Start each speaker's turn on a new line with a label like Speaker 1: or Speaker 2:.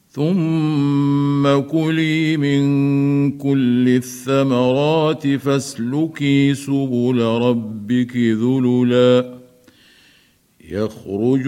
Speaker 1: ثم كلي من كل الثمرات فاسلكي سبل ربك ذللا يخرج